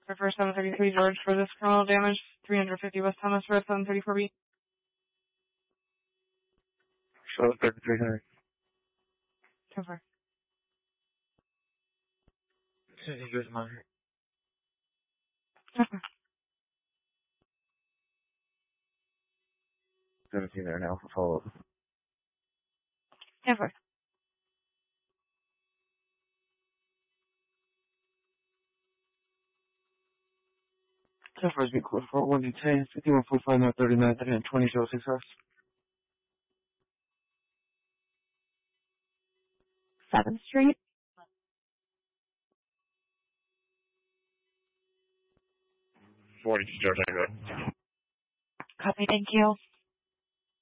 Refer 733 George for this criminal damage, 350 West Thomas Road, 734B. Show 3300. 10-4. Sending you monitor. 10-4. 17 there now for follow-up. 10-4. Ten first be close for 1 to 10, 5145 North 39, 320 06 House. 7th Street. 42 George, I go. Copy, thank you.